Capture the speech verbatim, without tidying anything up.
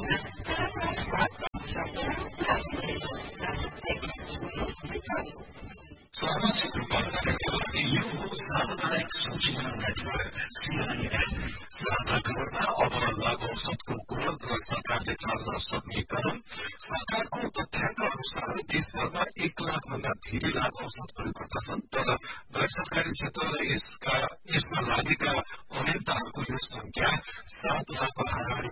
सामाजिक रूपान्तरणका लागि यो हो सामुदायिक सूचना नेटवर्क सीआईएन। साझा खबरमा अब लागु औषधको गुणवत्ता र सरकारले चाल्न सक्ने कदम। सरकारको तथ्याङ्क अनुसार देशभरमा एक लाख भन्दा धेरै लागु औषध प्रयोगकर्ता छन्, तर गैर सरकारी क्षेत्र र यसका यसमा लागेका अभियन्ताहरूको यो संख्या सात लाख हाराहारी